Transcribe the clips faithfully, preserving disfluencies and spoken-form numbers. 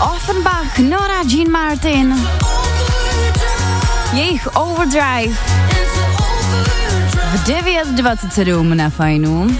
Offenbach, Nora, Jean Martin. Jejich Overdrive. V devět dvacet sedm na Fajnu.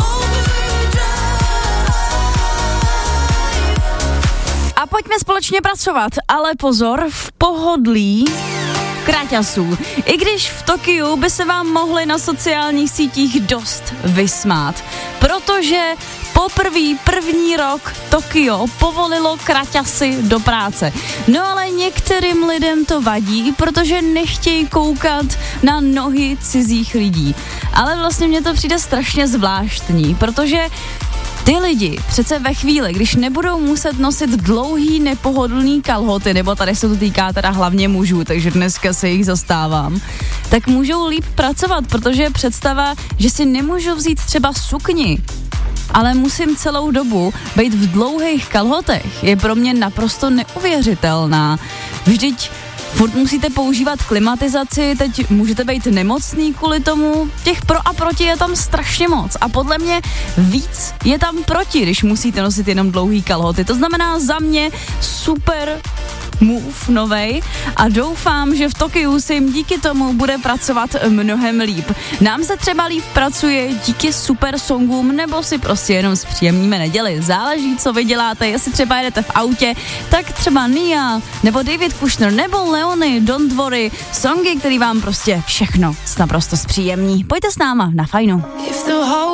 A pojďme společně pracovat, ale pozor, v pohodlí kraťasů. I když v Tokiu by se vám mohli na sociálních sítích dost vysmát, protože poprvý první rok Tokio povolilo kraťasy do práce. No ale některým lidem to vadí, protože nechtějí koukat na nohy cizích lidí. Ale vlastně mně to přijde strašně zvláštní, protože ty lidi přece ve chvíli, když nebudou muset nosit dlouhý nepohodlný kalhoty, nebo tady se to týká teda hlavně mužů, takže dneska se jich zastávám, tak můžou líp pracovat, protože představa, že si nemůžu vzít třeba sukni, ale musím celou dobu být v dlouhých kalhotech, je pro mě naprosto neuvěřitelná. Vždyť furt musíte používat klimatizaci, teď můžete být nemocný kvůli tomu, těch pro a proti je tam strašně moc a podle mě víc je tam proti, když musíte nosit jenom dlouhý kalhoty. To znamená za mě super move novej a doufám, že v Tokiu se jim díky tomu bude pracovat mnohem líp. Nám se třeba líp pracuje díky super songům, nebo si prostě jenom zpříjemníme neděli. Záleží, co vy děláte, jestli třeba jedete v autě, tak třeba Nia, nebo David Kushner, nebo Leony, Don't Worry, songy, který vám prostě všechno naprosto zpříjemní. Pojďte s náma na Fajnu.